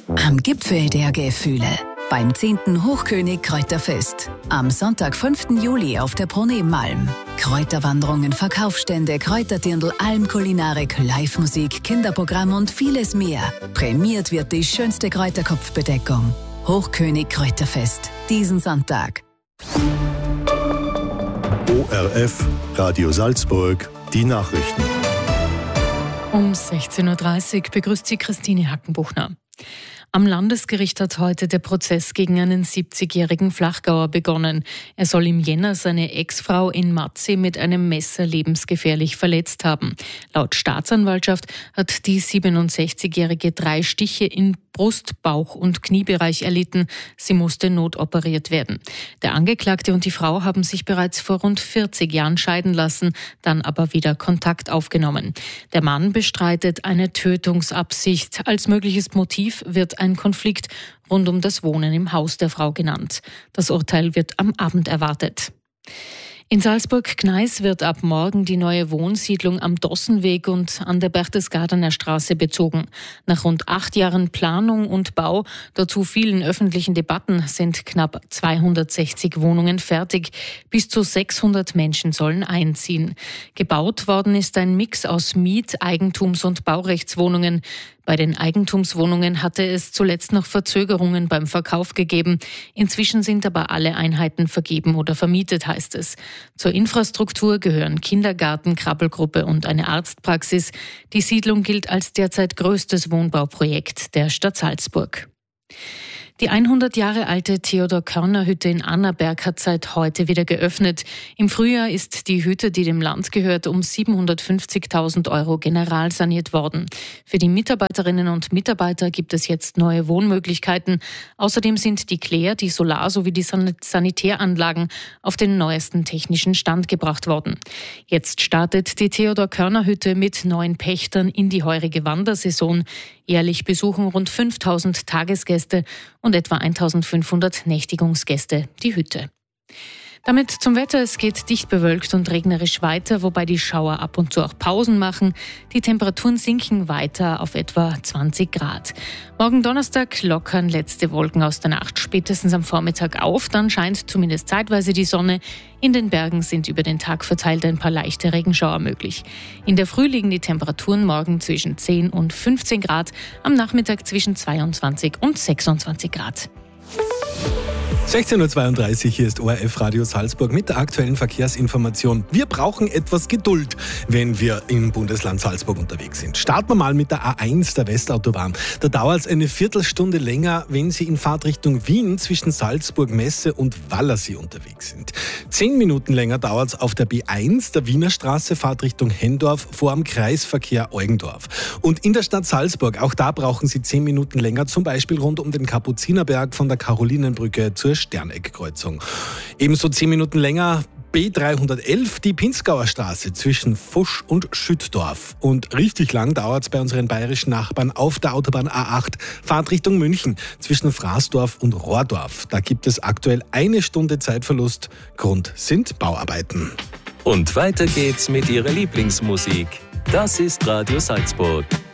Am Gipfel der Gefühle. Beim 10. Hochkönig Kräuterfest. Am Sonntag, 5. Juli auf der Pronemalm. Kräuterwanderungen, Verkaufsstände, Kräuterdirndl, Almkulinarik, Live-Musik, Kinderprogramm und vieles mehr. Prämiert wird die schönste Kräuterkopfbedeckung. Hochkönig Kräuterfest. Diesen Sonntag. ORF, Radio Salzburg, die Nachrichten. Um 16.30 Uhr begrüßt sie Christine Hackenbuchner. Am Landesgericht hat heute der Prozess gegen einen 70-jährigen Flachgauer begonnen. Er soll im Jänner seine Ex-Frau in Matzee mit einem Messer lebensgefährlich verletzt haben. Laut Staatsanwaltschaft hat die 67-jährige 3 Stiche in Brust-, Bauch- und Kniebereich erlitten. Sie musste notoperiert werden. Der Angeklagte und die Frau haben sich bereits vor rund 40 Jahren scheiden lassen, dann aber wieder Kontakt aufgenommen. Der Mann bestreitet eine Tötungsabsicht. Als mögliches Motiv wird ein Konflikt rund um das Wohnen im Haus der Frau genannt. Das Urteil wird am Abend erwartet. In Salzburg-Gneis wird ab morgen die neue Wohnsiedlung am Dossenweg und an der Berchtesgadener Straße bezogen. Nach rund 8 Jahren Planung und Bau, dazu vielen öffentlichen Debatten, sind knapp 260 Wohnungen fertig. Bis zu 600 Menschen sollen einziehen. Gebaut worden ist ein Mix aus Miet-, Eigentums- und Baurechtswohnungen. Bei den Eigentumswohnungen hatte es zuletzt noch Verzögerungen beim Verkauf gegeben. Inzwischen sind aber alle Einheiten vergeben oder vermietet, heißt es. Zur Infrastruktur gehören Kindergarten, Krabbelgruppe und eine Arztpraxis. Die Siedlung gilt als derzeit größtes Wohnbauprojekt der Stadt Salzburg. Die 100 Jahre alte Theodor-Körner-Hütte in Annaberg hat seit heute wieder geöffnet. Im Frühjahr ist die Hütte, die dem Land gehört, um 750.000 € generalsaniert worden. Für die Mitarbeiterinnen und Mitarbeiter gibt es jetzt neue Wohnmöglichkeiten. Außerdem sind die Klär-, die Solar- sowie die Sanitäranlagen auf den neuesten technischen Stand gebracht worden. Jetzt startet die Theodor-Körner-Hütte mit 9 Pächtern in die heurige Wandersaison. Jährlich besuchen rund 5.000 Tagesgäste und etwa 1.500 Nächtigungsgäste die Hütte. Damit zum Wetter. Es geht dicht bewölkt und regnerisch weiter, wobei die Schauer ab und zu auch Pausen machen. Die Temperaturen sinken weiter auf etwa 20 Grad. Morgen Donnerstag lockern letzte Wolken aus der Nacht spätestens am Vormittag auf. Dann scheint zumindest zeitweise die Sonne. In den Bergen sind über den Tag verteilt ein paar leichte Regenschauer möglich. In der Früh liegen die Temperaturen morgen zwischen 10 und 15 Grad, am Nachmittag zwischen 22 und 26 Grad. 16.32 Uhr, hier ist ORF Radio Salzburg mit der aktuellen Verkehrsinformation. Wir brauchen etwas Geduld, wenn wir im Bundesland Salzburg unterwegs sind. Starten wir mal mit der A1, der Westautobahn. Da dauert es eine Viertelstunde länger, wenn Sie in Fahrtrichtung Wien zwischen Salzburg, Messe und Wallersee unterwegs sind. 10 Minuten länger dauert es auf der B1, der Wiener Straße, Fahrtrichtung Hendorf, vor dem Kreisverkehr Eugendorf. Und in der Stadt Salzburg, auch da brauchen Sie 10 Minuten länger, zum Beispiel rund um den Kapuzinerberg von der Karolinenbrücke zur Sterneck-Kreuzung. Ebenso 10 Minuten länger B311, die Pinzgauer Straße zwischen Fusch und Schüttdorf. Und richtig lang dauert es bei unseren bayerischen Nachbarn auf der Autobahn A8, Fahrtrichtung München, zwischen Fraßdorf und Rohrdorf. Da gibt es aktuell 1 Stunde Zeitverlust. Grund sind Bauarbeiten. Und weiter geht's mit Ihrer Lieblingsmusik. Das ist Radio Salzburg.